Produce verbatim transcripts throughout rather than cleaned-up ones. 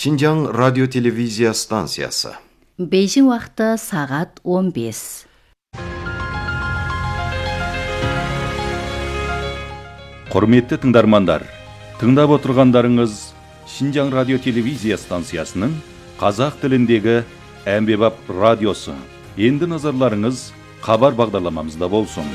Шинжаң радио-телевизия станциясы. Бейжің уақыты сағат он бес. Құрметті тыңдармандар, тыңдап отырғандарыңыз Шинжаң радио-телевизия станциясының қазақ тіліндегі әмбебап радиосы. Енді назарларыңыз хабар бағдарламамызда болсын.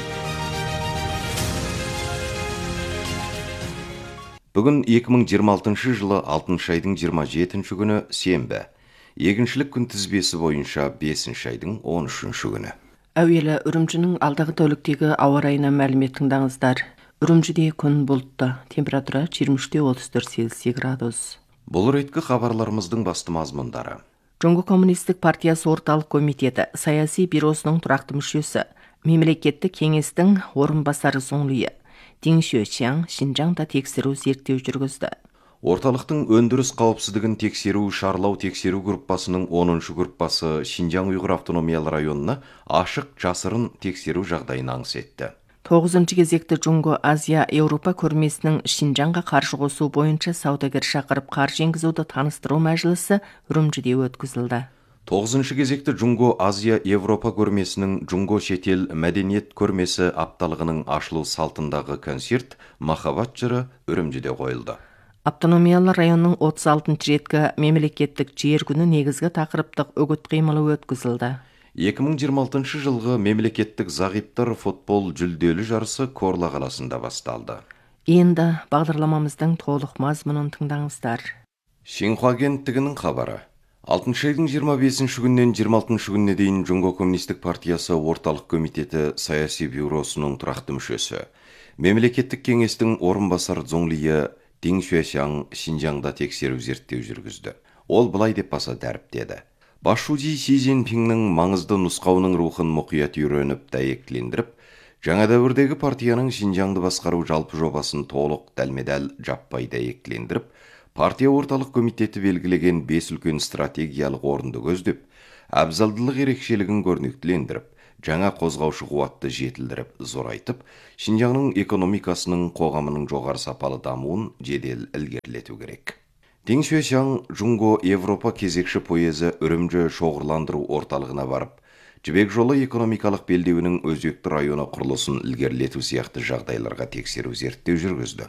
Бүгін екі мың жиырма алтыншы жылы алтыншы айдың жиырма жетінші күні сенбі. Егіншілік күн тізбесі бойынша бесінші айдың он үшінші күні. Әуелі үрімжінің алдағы тәуліктегі ауа райына мәлімет тыңдаңыздар. Үрімжіде күн бұлтты, температура жиырма үш те отыз төрт Цельсий градус. Бұл реткі хабарларымыздың басты мазмұндары. Жоңго коммунистік партиясы орталық комитеті саяси бюросының тұрақты мүшесі, мемлекеттік кеңестің орынбасары Зоңлийі Дин Xuexiang Шинжаңда тексеру зерттеу жүргізді. Орталықтың өндіріс қауіпсіздігін тексеру шарлау тексеру группасының оныншы группасы Шинжаң Уйғыр автономиялы районына ашық жасырын тексеру жағдайын аңыс етті. тоғызыншы кезекті Жоңго Азия Еуропа көрмесінің Шинжаңға қаржы қосу бойынша саудагер шақырып қаржы енгізуді таныстыру мәжілісі Үрімжіде өткізілді. тоғызыншы кезекті Жоңго Азия Европа көрмесінің Жоңго шетел мәдениет көрмесі апталығының ашылу салтындағы концерт «Махаббат жыры» Үрімжіде қойылды. Автономиялы районның отыз алтыншы реткі мемлекеттік жер күні негізгі тақырыптық үгіт қимылы өткізілді. екі мың жиырма алтыншы жылғы мемлекеттік зағиптар футбол жүлделі жарысы Корла қаласында басталды. Енді бағдарламамыздың толық мазмұнын тыңдаңыздар. Шинхуа агенттігінің хабары. алтыншы айдың жиырма бесінші күннен жиырма алтыншы күніне дейін Жоңго коммунистік партиясы орталық комитеті саяси бюросының тұрақты мүшесі, мемлекеттік кеңестің орынбасары Зоңлийі Дин Xuexiang Шинжаңда тексеру зерттеу жүргізді. Ол былай деп баса дәріптеді. Басшысы Си Цзиньпиннің маңызды нұсқауының рухын мұқият үйреніп дәйектілендіріп, жаңа дәуірдегі партияның Шинжаңды басқару жалпы жобасын толық дәлме-дәл жаппай дәйектілендіріп, партия орталық комитеті белгілеген бес үлкен стратегиялық орынды көздеп, әбзалдылық ерекшелігін көрнектілендіріп, жаңа қозғаушы қуатты жетілдіріп, зорайтып, Шинжаңның экономикасының қоғамының жоғары сапалы дамуын жедел ілгерілету керек. Дин Xuexiang Жоңго Европа кезекші пойызы Үрімжі шоғырландыру орталығына барып, жібек жолы экономикалық белдеуінің өзекті районы құрылысын ілгерілету сияқты жағдайларға тексеру зерттеу жүргізді.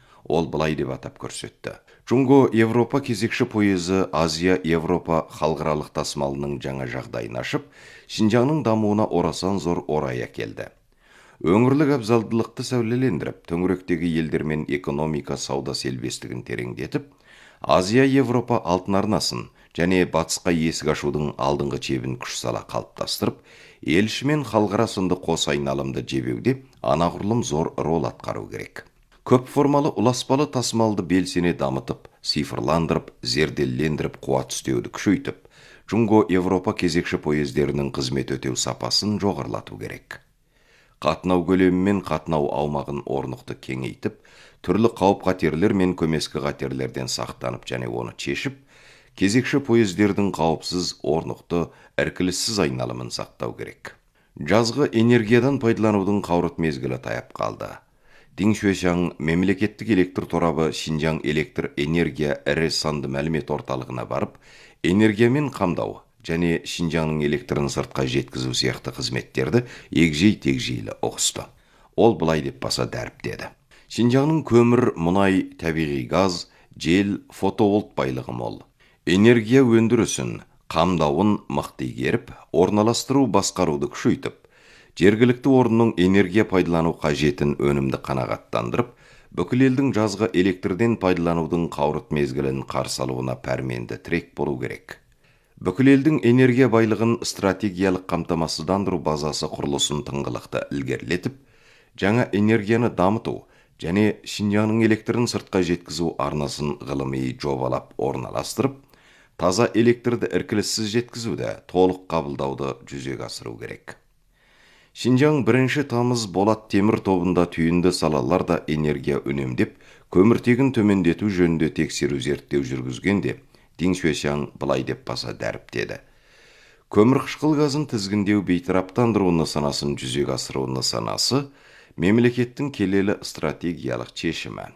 Ол былай деп атап көрсетті. Жоңго Европа кезекші пойызы Азия Европа халықаралық тасымалының жаңа жағдайын ашып, Шинжаңның дамуына орасан зор орай әкелді. Өңірлік абзалдылықты сәулелендіріп, төңіректегі елдермен экономика сауда селбестігін тереңдетіп, Азия Европа алтын арнасын және батысқа есік ашудың алдыңғы чебін күш сала қалыптастырып, елші мен халқара сынды қос айналымды жебеуде анағұрлым зор рол атқару керек. Көп формалы ұласпалы тасымалды белсене дамытып, цифрландырып, зерделлендіріп, қуат үстеуді күшейтіп, Жоңго Европа кезекші пойыздерінің қызмет өтеу сапасын жоғарылату керек. Қатынау көлемі мен қатынау аумағын орнықты кеңейтіп, түрлі қауіп қатерлер мен көмескі қатерлерден сақтанып және оны чешіп, кезекші пойыздердің қауіпсіз, орнықты, әркіліссіз айналымын сақтау керек. Жазғы энергиядан пайдаланудың қаурыт мезгілі таяп қалды. Дин Xuexiang мемлекеттік электр торабы Шинжаң электр энергия ірі санды мәлімет орталығына барып, энергиямен қамдау және Шинжаңның электрін сыртқа жеткізу сияқты қызметтерді егжей-тегжейлі ұғысты. Ол былай деп баса дәріптеді. Шинжаңның көмір, мұнай, табиғи газ, жел, фотоволт байлығы мол. Энергия өндірісін, қамдауын мықты игеріп, орналастыру басқаруды күшейтіп, жергілікті орынның энергия пайдалану қажетін өнімді қанағаттандырып, бүкіл елдің жазғы электрден пайдаланудың қаурыт мезгілін қарсы алуына пәрменді тірек болу керек. Бүкіл елдің энергия байлығын стратегиялық қамтамасыздандыру базасы құрылысын тыңғылықты ілгерілетіп, жаңа энергияны дамыту және Шинжаңның электрін сыртқа жеткізу арнасын ғылыми жобалап орналастырып, таза электрді іркіліссіз жеткізуді, толық қабылдауды жүзеге асыру керек. Шинжаң бірінші тамыз болат темір тобында түйінді салаларда энергия үнемдеп, көміртегін төмендету жөнінде тексеру зерттеу жүргізгенде, Дин Xuexiang былай деп баса дәріптеді. Көмірқышқыл газын тізгіндеу бейтараптандыру нысанасын жүзеге асыру нысанасы мемлекеттің келелі стратегиялық шешімі.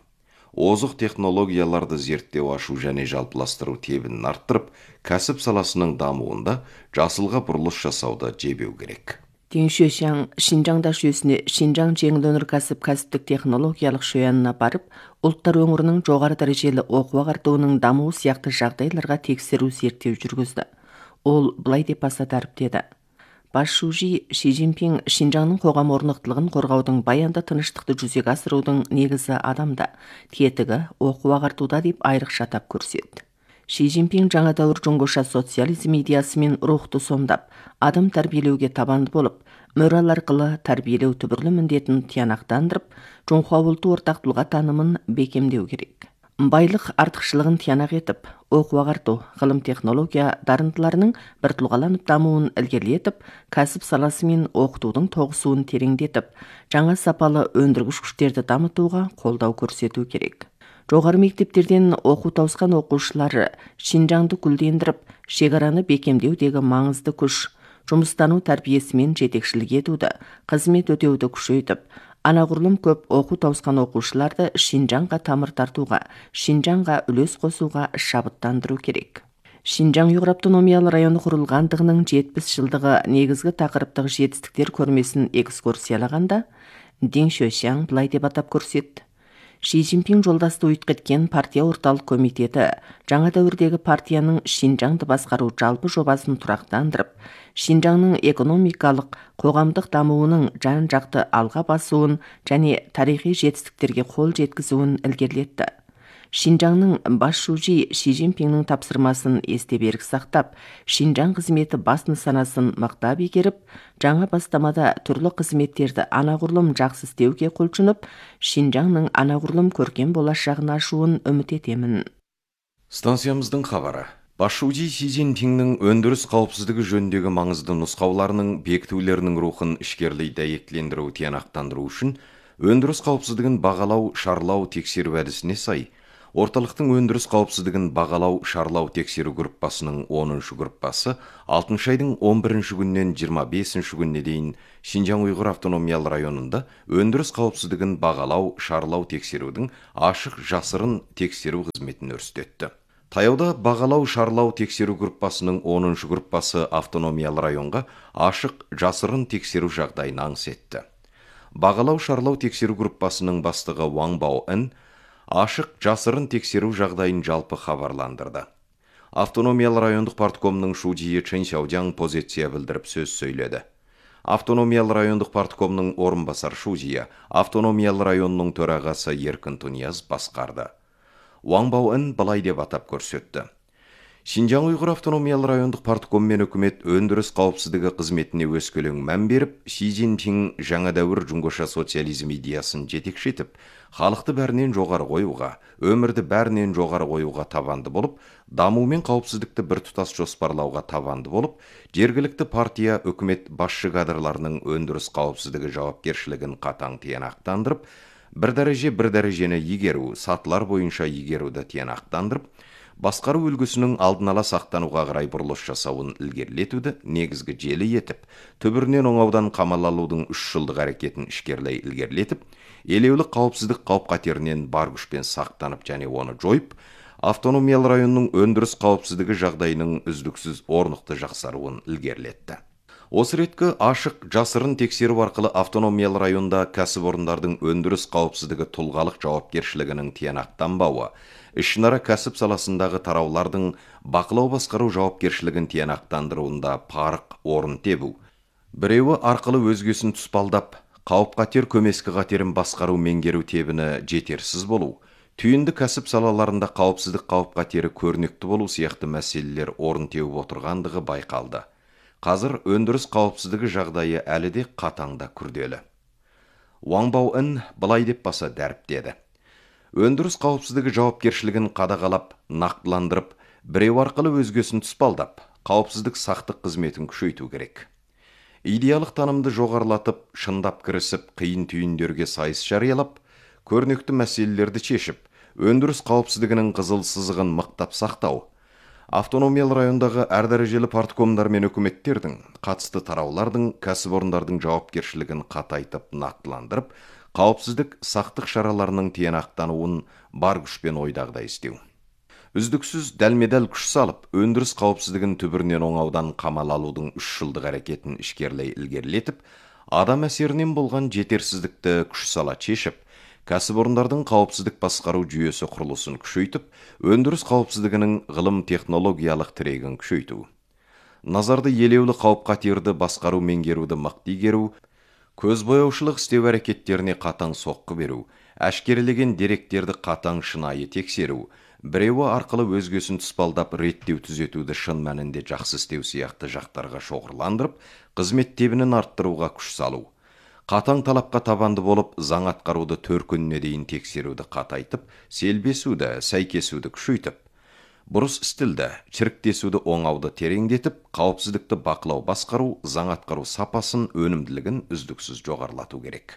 озық технологияларды зерттеу ашу және жалпыластыру тебінін арттырып, кәсіп саласының дамуында жасылға бұрылыс жасауды жебеу керек. Дин Xuexiang Шинжаңда жүйесіне Шинжаң жеңіл өнеркәсіп кәсіптік технологиялық шөянына барып, ұлттар өңірінің жоғары дәрежелі оқу ағартуының дамуы сияқты жағдайларға тексеру зерттеу жүргізді. Ол былай деп баса дәріптеді. Бас Шужи Ши Цзиньпин Шинжаңның қоғам орнықтылығын қорғаудың баянды тыныштықты жүзеге асырудың негізі адамда, тетігі оқу ағартуда деп айрықша атап көрсетті. Ши Цзиньпин жаңа дәуір жоңғоша социализм идеясымен рухты сомдап, адам тәрбиелеуге табанды болып, мораль арқылы тәрбиелеу түбірлі міндетін тиянақтандырып, жоңхуа ұлты ортақ тұлға танымын бекемдеу керек. Байлық артықшылығын тиянақ етіп, оқу ағарту, ғылым технология дарындыларының бір тұлғаланып дамуын ілгерілетіп, кәсіп саласы мен оқытудың тоғысуын тереңдетіп, жаңа сапалы өндіргіш күштерді дамытуға қолдау көрсету керек. Жоғары мектептерден оқу тауысқан оқушылары Шинжаңды гүлдендіріп, шекараны бекемдеудегі маңызды күш, жұмыстану тәрбиесімен жетекшілік етуді, қызмет өтеуді күшейтіп, анағұрлым көп оқу тауысқан оқушыларды Шинжаңға тамыр тартуға, Шинжаңға үлес қосуға шабыттандыру керек. Шинжаң ұйғыр автономиялы районы құрылғандығының жетпіс жылдығы негізгі тақырыптық жетістіктер көрмесін экскурсиялағанда, Дин Xuexiang былай деп атап көрсетті. Ши Цзиньпин жолдасты ұйытқыткен партия орталық комитеті жаңа дәуірдегі партияның Шинжаңды басқару жалпы жобасын тұрақтандырып, Шинжаңның экономикалық, қоғамдық дамуының жан-жақты алға басуын және тарихи жетістіктерге қол жеткізуін ілгерілетті. Шинжаңның бас Шужи Ши Цзиньпиннің тапсырмасын есте берік сақтап, Шинжаң қызметі бас нысанасын мақтап игеріп, жаңа бастамада түрлі қызметтерді анағұрлым жақсы істеуге құлшынып, Шинжаңның анағұрлым көркем болашағын ашуын үміт етемін. Станциямыздың хабары. Бас Шужи Ши Цзиньпиннің өндіріс қауіпсіздігі жөніндегі маңызды нұсқауларының бекітулерінің рухын ішкерлей дәйектілендіру тиянақтандыру үшін өндіріс қауіпсіздігін бағалау, шарлау, тексеру әдісіне сай, орталықтың өндіріс қауіпсіздігін бағалау, шарлау, тексеру группасының оныншы группасы алтыншы айдың он бірінші күннен жиырма бесінші күніне дейін Шинжаң ұйғыр автономиялы районында өндіріс қауіпсіздігін бағалау, шарлау, тексерудің ашық жасырын тексеру қызметін өрістетті. Таяуда бағалау, шарлау, тексеру группасының оныншы группасы автономиялы районға ашық жасырын тексеру жағдайын аңыс етті. Бағалау, шарлау, тексеру группасының бастығы Ваң Баоэн ашық жасырын тексеру жағдайын жалпы хабарландырды. Автономиялы райондық парткомның Шужи Чэн Сяодяң позиция білдіріп сөз сөйледі. Автономиялы райондық парткомның орынбасар Шужи автономиялы районның төрағасы Еркін Тунияз басқарды. Ваң Баоэн былай деп атап көрсетті. Шинжаң ұйғыр автономиялы райондық партком мен үкімет өндіріс қауіпсіздігі қызметіне өскелең мән беріп, Ши Цзиньпин жаңа дәуір жоңғоша социализм идеясын жетекшетіп, халықты бәрінен жоғары қоюға, өмірді бәрінен жоғары қоюға табанды болып, даму мен қауіпсіздікті бір тұтас жоспарлауға табанды болып, жергілікті партия үкімет басшы кадрларының өндіріс қауіпсіздігі жауапкершілігін қатаң тиянақтандырып, бір дәреже бір дәрежені игеру, сатылар бойынша игеруді тиянақтандырып, басқару үлгісінің алдын ала сақтануға қарай бұрылыс жасауын ілгерілетуді негізгі желі етіп, түбірінен оңаудан қамал алудың үш жылдық әрекетін ішкерлей ілгерілетіп, елеулі қауіпсіздік қауіп-қатерінен бар күшпен сақтанып және оны жойып, автономиялы районның өндіріс қауіпсіздігі жағдайының үздіксіз орнықты жақсаруын ілгерілетті. Осы реткі ашық жасырын тексеру арқылы автономиялы районда кәсіпорындардың өндіріс қауіпсіздігі тұлғалық жауапкершілігінің тиянақтанбауы, ішінара кәсіп саласындағы тараулардың бақылау басқару жауапкершілігін тиянақтандыруында парық орын тебу. Біреуі арқылы өзгесін тұспалдап, қауіп-қатер көмескі қатерін басқару меңгеру тебіні жетерсіз болу, түйінді кәсіп салаларында қауіпсіздік қауіп-қатері көрнекті болу сияқты мәселелер орын теуіп отырғандығы байқалды. Қазір өндіріс қауіпсіздігі жағдайы әлі де қатаңда күрделі. Ваң Баоэн былай деп баса дәріптеді. Өндіріс қауіпсіздігі жауапкершілігін қадағалап, нақтыландырып, біреу арқылы өзгесін тұспалдап, қауіпсіздік сақтық қызметін күшейту керек. Идеялық танымды жоғарылатып, шындап кірісіп, қиын түйіндерге сайыс жариялап, көрнекті мәселелерді шешіп, өндіріс қауіпсіздігінің қызыл сызығын мықтап сақтау, автономиялы райондағы әр дәрежелі парткомдар мен үкіметтердің, қатысты тараулардың, кәсіпорындардың жауапкершілігін қатайтып, нақтыландырып, қауіпсіздік сақтық шараларының тиянақтануын бар күшпен ойдағыдай істеу. Үздіксіз дәлме-дәл күш салып, өндіріс қауіпсіздігін түбірінен оңаудан қамал алудың үш жылдық әрекетін ішкерлей ілгерілетіп, адам әсерінен болған жетерсіздікті күш сала шешіп, кәсіпорындардың қауіпсіздік басқару жүйесі құрылысын күшейтіп, өндіріс қауіпсіздігінің ғылым технологиялық тірегін күшейту. Назарды елеулі қауіп-қатерді басқару меңгеруді мықты игеру, көзбояушылық істеу әрекеттеріне қатаң соққы беру, әшкерелеген деректерді қатаң шынайы тексеру, біреуі арқылы өзгесін тұспалдап реттеу түзетуді шын мәнінде жақсы істеу сияқты жақтарға шоғырландырып, қызмет тебінін арттыруға күш салу. Қатаң талапқа табанды болып, заң атқаруды төр күніне дейін тексеруді қатайтып, селбесуді, сәйкесуді күшейтіп, бұрыс істілді, шіріктесуді оңауды тереңдетіп, қауіпсіздікті бақылау басқару, заң атқару сапасын, өнімділігін үздіксіз жоғарылату керек.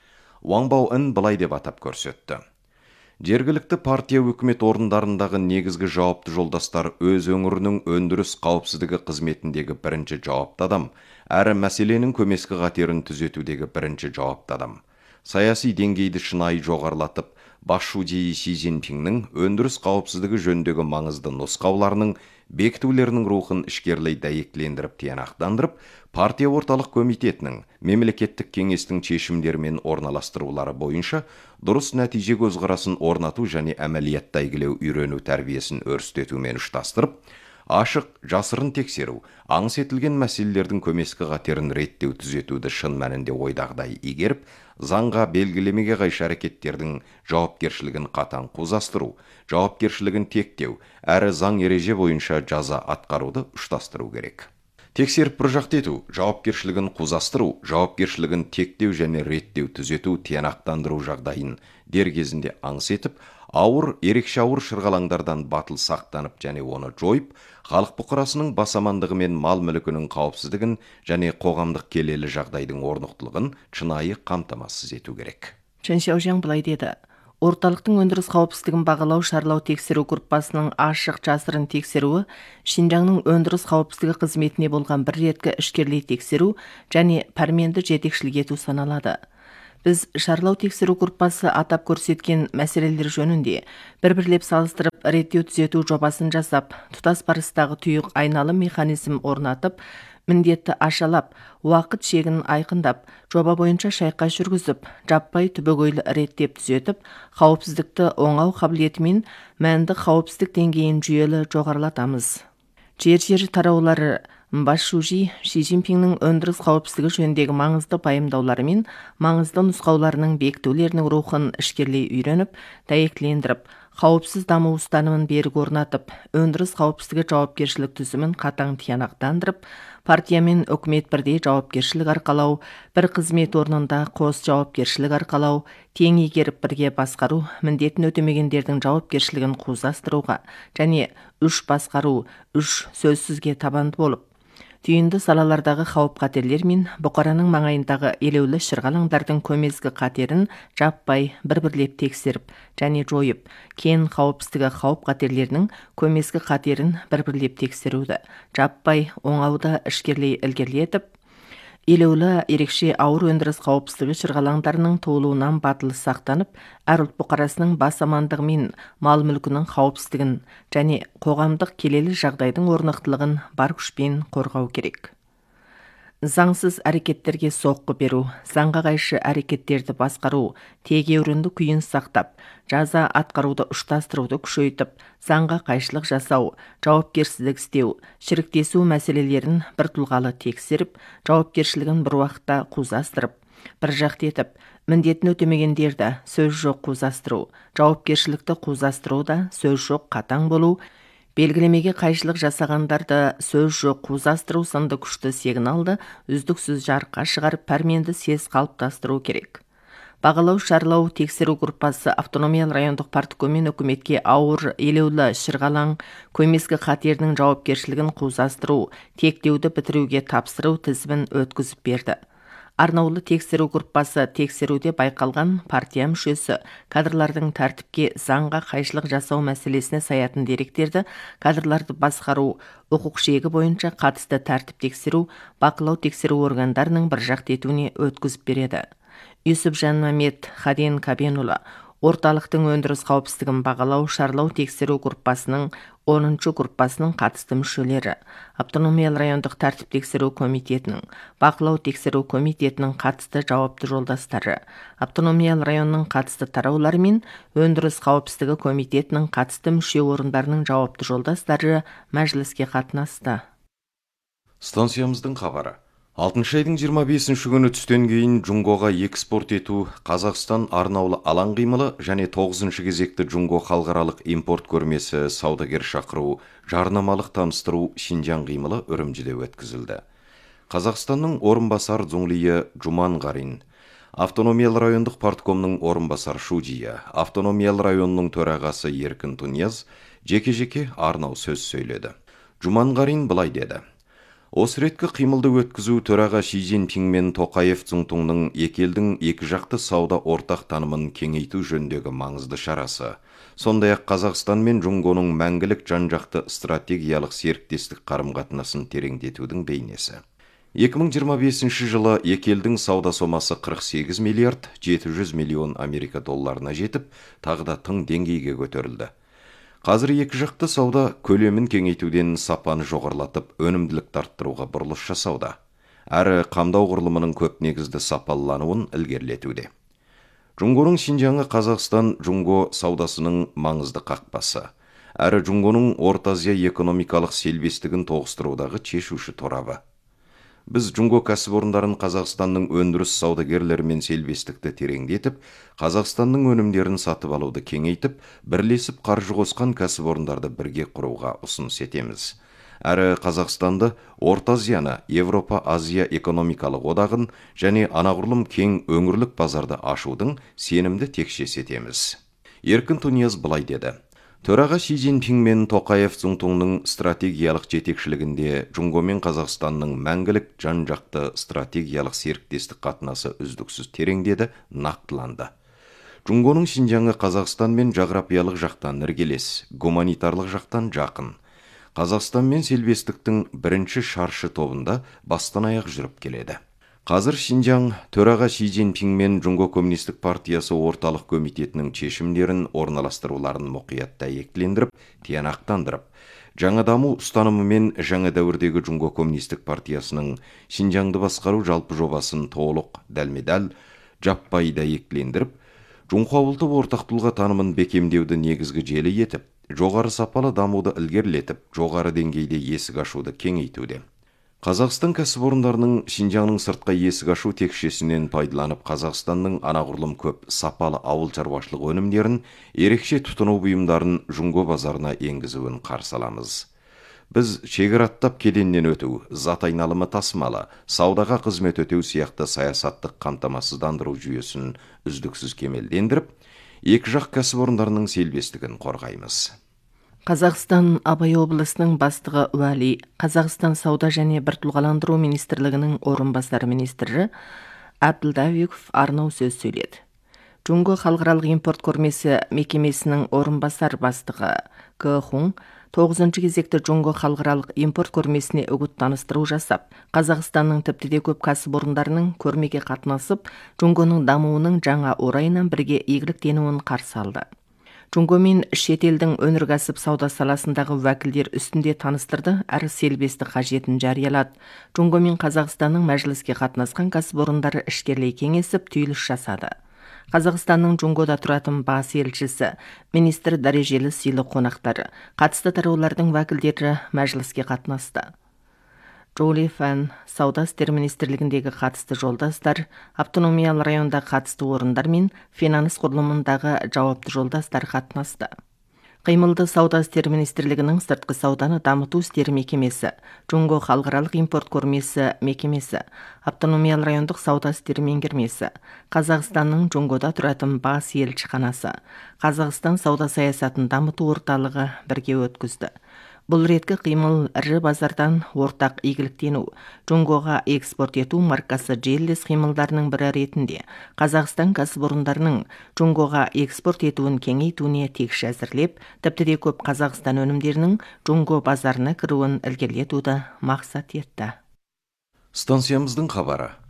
Уаң Бао Ын былай деп атап көрсетті. Жергілікті партия өкімет орындарындағы негізгі жауапты жолдастар өз өңірінің өндіріс қауіпсіздігі қызметіндегі бірінші жауапты адам, әрі мәселенің көмескі қатерін түзетудегі бірінші жауапты адам. Саяси деңгейді шынайы жоғарылатып, Басшы Си Цзиньпиннің өндіріс қауіпсіздігі жөніндегі маңызды нұсқауларының бекітулерінің рухын ішкерлей дәйектілендіріп тиянақтандырып, партия орталық комитетінің мемлекеттік кеңестің шешімдерімен орналастырулары бойынша дұрыс нәтиже көзқарасын орнату және әмәлиятта игілеу үйрену тәрбиесін өрістетумен ұштастырып, ашық, жасырын тексеру, аңыс етілген мәселелердің көмескі қатерін реттеу түзетуді шын мәнінде ойдағыдай игеріп, заңға белгілемеге қайшы әрекеттердің жауапкершілігін қатаң қозастыру, жауапкершілігін тектеу, әрі заң ереже бойынша жаза атқаруды ұштастыру керек. Тексеріп бір жақты ету, жауапкершілігін қозастыру, жауапкершілігін тектеу және реттеу түзету тиянақтандыру жағдайын дер кезінде аңыс етіп, ауыр, ерекше ауыр шырғалаңдардан батыл сақтанып және оны жойып, халық бұқарасының бас амандығы мен мал мүлкінің қауіпсіздігін және қоғамдық келелі жағдайдың орнықтылығын шынайы қамтамасыз ету керек. Чен Шаожаң былай деді. Орталықтың өндіріс қауіпсіздігін бағалау шарлау тексеру группасының ашық жасырын тексеруі Шинжаңның өндіріс қауіпсіздігі қызметіне болған бір реткі ішкерлей тексеру және пәрменді жетекшілік ету саналады. Біз шарлау тексеру группасы атап көрсеткен мәселелер жөнінде бір-бірлеп салыстырып реттеу түзету жобасын жасап, тұтас барыстағы тұйық айналым механизм орнатып, міндетті ашалап, уақыт шегін айқындап, жоба бойынша шайқас жүргізіп, жаппай түбегейлі реттеп түзетіп, қауіпсіздікті оңау қабілетімен мәнді қауіпсіздік деңгейін жүйелі жоғарылатамыз. Жер-жер тараулары Басшы Си Цзиньпиннің өндіріс қауіпсіздігі жөніндегі маңызды пайымдаулары мен маңызды нұсқауларының бекітулерінің рухын ішкерлей үйреніп, дәйектілендіріп, қауіпсіз даму ұстанымын берік орнатып, өндіріс қауіпсіздігі жауапкершілік түзімін қатаң тиянақтандырып, партия мен үкімет бірдей жауапкершілік арқалау, бір қызмет орнында қос жауапкершілік арқалау, тең игеріп бірге басқару, міндетін өтемегендердің жауапкершілігін қозастыруға және үш басқару, үш сөзсізге табанды болып, түйінді салалардағы қауіп-қатерлер мен бұқараның маңайындағы елеулі шырғалаңдардың көмескі қатерін жаппай бір-бірлеп тексеріп және жойып, кен қауіпсіздігі қауіп-қатерлерінің көмескі қатерін бір-бірлеп тексеруді жаппай оңауды ішкерлей ілгерілетіп, елеулі ерекше ауыр өндіріс қауіпсіздігі шырғалаңдарының туылуынан батыл сақтанып, әр ұлт бұқарасының бас амандығы мен мал мүлкінің қауіпсіздігін және қоғамдық келелі жағдайдың орнықтылығын бар күшпен қорғау керек. Заңсыз әрекеттерге соққы беру, заңға қайшы әрекеттерді басқару, тегеурінді күйін сақтап, жаза атқаруды ұштастыруды күшейтіп, заңға қайшылық жасау, жауапкерсіздік істеу, шіріктесу мәселелерін бір тұлғалы тексеріп, жауапкершілігін бір уақытта қозастырып, бір жақты етіп, міндетін өтемегендерді сөз жоқ қозастыру, жауапкершілікті қозастыру да сөз жоқ қатаң болу, белгілемеге қайшылық жасағандарды сөз жоқ қозастыру сынды күшті сигналды үздіксіз жарыққа шығарып пәрменді сез қалыптастыру керек. Бағалау шарлау тексеру группасы автономиялы райондық парткомен үкіметке ауыр елеулі шырғалаң көмескі қатерінің жауапкершілігін қозастыру, тектеуді бітіруге тапсыру тізімін өткізіп берді. Арнаулы тексеру группасы тексеруде байқалған партия мүшесі кадрлардың тәртіпке заңға қайшылық жасау мәселесіне саятын деректерді кадрларды басқару, құқық шегі бойынша қатысты тәртіп тексеру, бақылау тексеру органдарының бір жақты етуіне өткізіп береді. Юсуп Жанмамет Хаден Кабенұлы Орталықтың өндіріс қауіпсіздігін бағалау шарлау тексеру группасының оныншы группасының қатысты мүшелері, автономиялы райондық тәртіп тексеру комитетінің, бақылау тексеру комитетінің қатысты жауапты жолдастары, автономиялы районның қатысты тараулары мен өндіріс қауіпсіздігі комитетінің қатысты мүше орындарының жауапты жолдастары мәжіліске қатынасты. Станциямыздың хабары. алтыншы айдың жиырма бесінші күні түстен кейін Джунгоға экспорт ету Қазақстан арнаулы алаң қимылы және тоғызыншы кезекті Джунго халықаралық импорт көрмесі саудагер шақыру, жарнамалық таныстыру Шинжаң қимылы Үрімжіде өткізілді. Қазақстанның орынбасар зұңлиі Жуман Ғарин, автономиялы райондық парткомның орынбасар Шудия, автономиялы районның төрағасы Еркін Тунияз жеке-жеке арнау сөз сөйледі. Жуман Ғарин былай деді: Осы реткі қимылды өткізу төраға Ши Цзиньпин мен Тоқаев Цзуңтунның екі елдің екі жақты сауда ортақ танымын кеңейту жөніндегі маңызды шарасы. Сондай-ақ Қазақстан мен Джунгоның мәңгілік жан-жақты стратегиялық серіктестік қарым-қатынасын тереңдетудің бейнесі. екі мың жиырма бесінші жылы екі елдің сауда сомасы қырық сегіз миллиард жеті жүз миллион Америка долларына жетіп, тағы да тың деңгейге көтерілді. Қазір екі жақты сауда көлемін кеңейтуден сапаны жоғарлатып, өнімділікті арттыруға бұрылыс жасауда. Әрі қамдау құрылымының көп негізді сапалануын ілгерілетуде. Джунгоның Шинжаңы Қазақстан Джунго саудасының маңызды қақпасы. Әрі Джунгоның Орта Азия экономикалық селбестігін тоғыстырудағы шешуші торабы. Біз Джунго кәсіпорындарын Қазақстанның өндіріс саудагерлерімен селбестікті тереңдетіп, Қазақстанның өнімдерін сатып алуды кеңейтіп, бірлесіп қаржы қосқан кәсіпорындарды бірге құруға ұсыныс етеміз. Әрі Қазақстанды Орта Азияны Европа-Азия экономикалық одағын және анағұрлым кең өңірлік базарды ашудың сенімді текшесі етеміз. Еркін Тунияз былай деді: Төраға Ши Цзиньпин мен Тоқаев Цзуңтунның стратегиялық жетекшілігінде Джунго мен Қазақстанның мәңгілік жан-жақты стратегиялық серіктестік қатынасы үздіксіз тереңдеді, нақтыланды. Джунгоның Шинжаңы Қазақстан мен жағрапиялық жақтан іргелес, гуманитарлық жақтан жақын. Қазақстан мен селбестіктің бірінші шаршы тобында бастан аяқ жүріп келеді. Қазір Шинжаң төраға Ши Цзиньпин мен Джунго коммунистік партиясы орталық комитетінің шешімдерін орналастыруларын мұқият дәйектілендіріп, тиянақтандырып, жаңа даму ұстанымы мен жаңа дәуірдегі Джунго коммунистік партиясының Шинжаңды басқару жалпы жобасын толық, дәлме-дәл, жаппай дәйектілендіріп, Джунго ұлттық ортақтылға танымын бекемдеуді негізгі желі етіп, жоғары сапалы дамуды ілгерілетіп, жоғары деңгейде есік ашуды кеңейтуде. Қазақстан кәсіпорындарының Шинжаңның сыртқа есік ашу текшесінен пайдаланып, Қазақстанның анағұрлым көп сапалы ауыл шаруашылық өнімдерін, ерекше тұтыну бұйымдарын Джунго базарына енгізуін қарсы аламыз. Біз шекараттап кеденнен өту, зат айналымы тасымалы, саудаға қызмет өтеу сияқты саясаттық қамтамасыздандыру жүйесін үздіксіз кемелдендіріп, екі жақ кәсіпорындарының селбестігін қорғаймыз. Қазақстан Абай облысының бастығы Уәли, Қазақстан сауда және біртұлғаландыру министрлігінің орынбасары министрі Абдылдавиков арнау сөз сөйледі. Джунго халықаралық импорт көрмесі мекемесінің орынбасар бастығы Г. Хун тоғызыншы кезекті Джунго халықаралық импорт көрмесіне үгіт таныстыру жасап, Қазақстанның тіпті де көп кәсіпорындарының көрмеге қатынасып, Джунгоның дамуының жаңа орайынан бірге игіліктенуін қарсы алды. Джунго мен шетелдің өнеркәсіп сауда саласындағы уәкілдер үстінде таныстырды, әрі селбесті қажетін жариялады. Джунго мен Қазақстанның мәжіліске қатынасқан кәсіпорындары ішкерлей кеңесіп, түйіліс жасады. Қазақстанның Джунгода тұратын бас елшісі, министр дәрежелі сыйлы қонақтары, қатысты тараулардың уәкілдері мәжіліске қатынасты. Джоли Фэн, сауда істер министрлігіндегі қатысты жолдастар, автономиялы районда қатысты орындар мен финанс құрылымындағы жауапты жолдастар қатынасты. Қимылды сауда істер министрлігінің сыртқы сауданы дамыту істері мекемесі, Джунго халықаралық импорт көрмесі мекемесі, автономиялы райондық сауда істері меңгермесі, Қазақстанның Джунгода тұратын бас елшіханасы, Қазақстан сауда саясатын дамыту орталығы бірге өткізді. Бұл реткі қимыл ірі базардан ортақ игіліктену, Джунгоға экспорт ету маркасы желілес қимылдарының бірі ретінде Қазақстан кәсіпорындарының Джунгоға экспорт етуін кеңейтуіне текші әзірлеп, тіпті де көп Қазақстан өнімдерінің Джунго базарына кіруін ілгерілетуді мақсат етті. Станциямыздың хабары.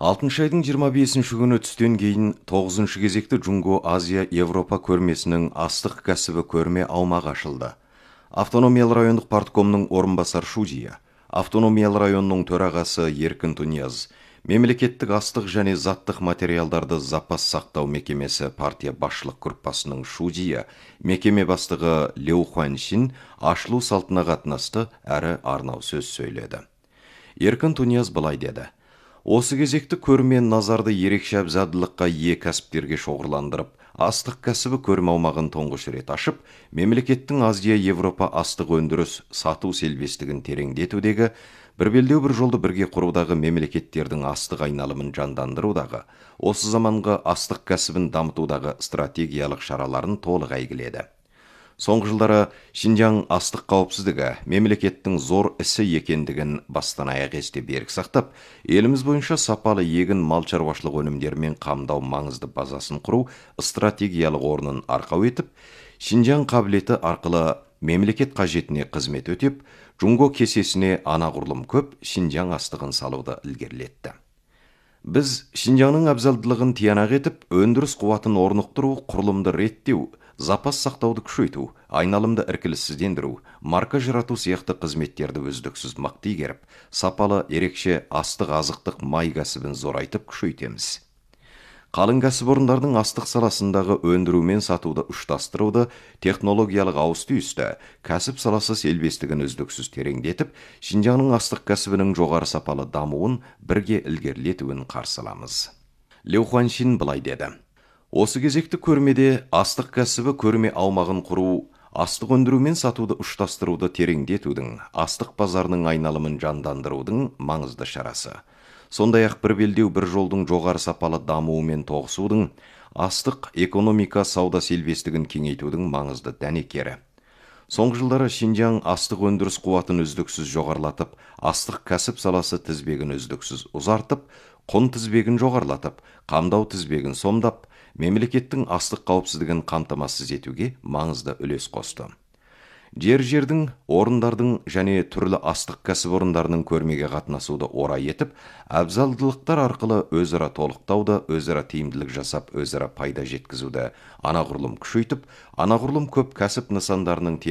алтыншы айдың жиырма бесінші күні түстен кейін тоғызыншы кезекті Джунго Азия Европа көрмесінің астық кәсібі көрме аумағы ашылды. Автономиялы райондық парткомның орынбасар Шудия, автономиялы районның төрағасы Еркін Тунияз, мемлекеттік астық және заттық материалдарды запас сақтау мекемесі партия басшылық группасының Шудия, мекеме бастығы Леу Хуаншин ашылу салтына қатынасты әрі арнау сөз сөйледі. Еркін Тунияз былай деді: осы кезекті көрме назарды ерекше абзалдылыққа ие кәсіптерге шоғырландырып, астық кәсібі көрме аумағын тұңғыш рет ашып, мемлекеттің Азия Европа астық өндіріс сату селбестігін тереңдетудегі, бір белдеу бір жолды бірге құрудағы мемлекеттердің астық айналымын жандандырудағы, осы заманғы астық кәсібін дамытудағы стратегиялық шараларын толық әйгіледі. Соңғы жылдары Шинжаң астық қауіпсіздігі мемлекеттің зор ісі екендігін бастан аяқ есте берік сақтап, еліміз бойынша сапалы егін мал шаруашылық өнімдерімен қамдау маңызды базасын құру стратегиялық орнын арқау етіп, Шинжаң қабілеті арқылы мемлекет қажетіне қызмет өтеп, Джунго кесесіне анағұрлым көп Шинжаң астығын салуды ілгерілетті. Біз Шинжаңның абзалдылығын тиянақ етіп, өндіріс қуатын орнықтыру, құрылымды реттеу, запас сақтауды күшейту, айналымды іркіліссіздендіру, марка жырату сияқты қызметтерді үздіксіз мықты игеріп, сапалы ерекше астық азықтық май кәсібін зорайтып күшейтеміз. Қалың кәсіпорындардың астық саласындағы өндіру мен сатуды ұштастыруды, технологиялық ауыс-түйісті, кәсіп саласы селбестігін үздіксіз тереңдетіп, Шинжаңның астық кәсібінің жоғары сапалы дамуын бірге ілгерілетуін қарсы аламыз. Леу Хуаншин былай деді: осы кезекті көрмеде астық кәсібі көрме аумағын құру, астық өндіру мен сатуды ұштастыруды тереңдетудің, астық базарының айналымын жандандырудың маңызды шарасы. Сондай-ақ бір белдеу бір жолдың жоғары сапалы дамуымен тоғысудың, астық экономика сауда селбестігін кеңейтудің маңызды дәнекері. Соңғы жылдары Шинжаң астық өндіріс қуатын үздіксіз жоғарлатып, астық кәсіп саласы тізбегін үздіксіз ұзартып, құн тізбегін жоғарлатып, қамдау тізбегін сомдап, мемлекеттің астық қауіпсіздігін қамтамасыз етуге маңызды үлес қосты. Жер-жердің, орындардың және түрлі астық кәсіпорындарының көрмеге қатынасуды орай етіп, абзалдылықтар арқылы өзара толықтауды, өзара тиімділік жасап, өзара пайда жеткізуді анағұрлым күшейтіп, анағұрлым көп кәсіп нысандарының